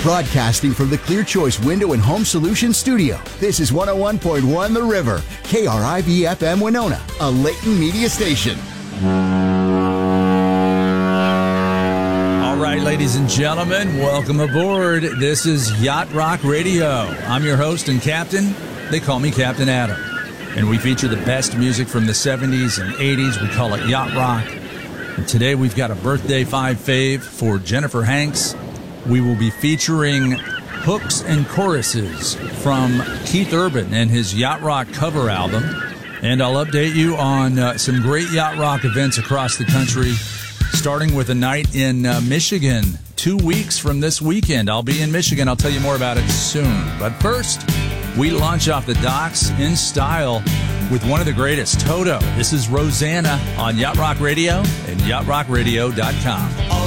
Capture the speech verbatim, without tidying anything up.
Broadcasting from the Clear Choice Window and Home Solutions studio, this is one oh one point one The River, K R I V F M Winona, a Layton media station. All right, ladies and gentlemen, welcome aboard. This is Yacht Rock Radio. I'm your host and captain. They call me Captain Adam. And we feature the best music from the seventies and eighties. We call it Yacht Rock. And today we've got a birthday five fave for Jennifer Hanks. We will be featuring hooks and choruses from Keith Urban and his Yacht Rock cover album. And I'll update you on uh, some great Yacht Rock events across the country, starting with a night in uh, Michigan, two weeks from this weekend. I'll be in Michigan. I'll tell you more about it soon. But first, we launch off the docks in style with one of the greatest, Toto. This is Rosanna on Yacht Rock Radio and yacht rock radio dot com.